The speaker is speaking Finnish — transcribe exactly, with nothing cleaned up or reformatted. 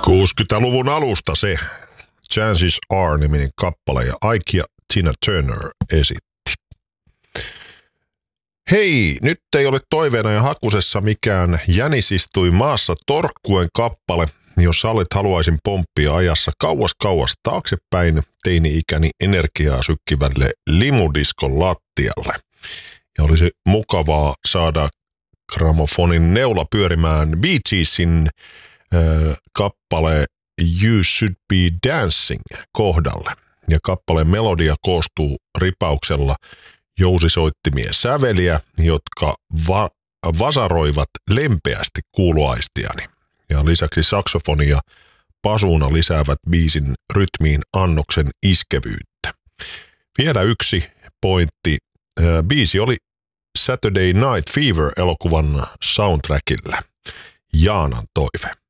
kuusikymmentäluvun alusta se Chances Are-niminen kappale ja Ike ja Tina Turner esitti. Hei, nyt ei ole toiveena ja hakusessa mikään Jänis istui maassa torkkuen kappale. Jos sallit, haluaisin pomppia ajassa kauas kauas taaksepäin teini-ikäni energiaa sykkivälle limudiskon lattialle. Ja olisi mukavaa saada gramofonin neula pyörimään Bee Geesin äh, kappale You Should Be Dancing kohdalle. Ja kappaleen melodia koostuu ripauksella jousisoittimien säveliä, jotka va- vasaroivat lempeästi kuuloaistiani. Ja lisäksi saksofoni ja pasuuna lisäävät biisin rytmiin annoksen iskevyyttä. Vielä yksi pointti. Biisi oli Saturday Night Fever -elokuvan soundtrackilla. Jaanan toive.